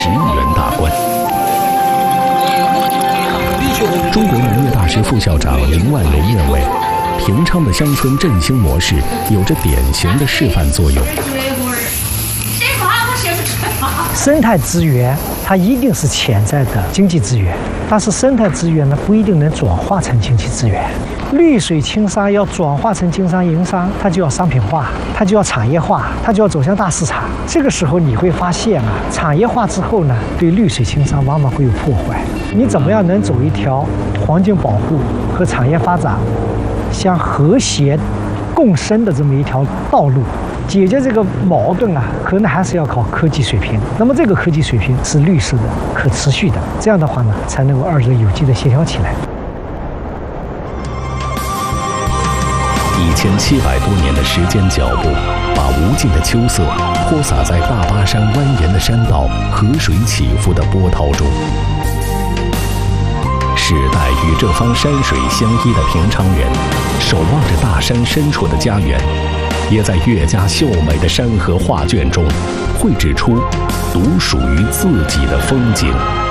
10亿元大关。中国农业大学副校长林万龙认为，平昌的乡村振兴模式有着典型的示范作用。 生态资源它一定是潜在的经济资源，但是生态资源呢不一定能转化成经济资源。绿水青山要转化成经商营商，它就要商品化，它就要产业化，它就要走向大市场。这个时候你会发现啊，产业化之后呢，对绿水青山往往会有破坏。你怎么样能走一条环境保护和产业发展相和谐共生的这么一条道路？解决这个矛盾啊，可能还是要靠科技水平。那么这个科技水平是绿色的、可持续的，这样的话呢，才能够二者有机的协调起来。 1700多年的时间脚步，把无尽的秋色泼洒在大巴山蜿蜒的山道、河水起伏的波涛中。世代与这方山水相依的平昌人，守望着大山深处的家园，也在越加秀美的山河画卷中绘制出独属于自己的风景。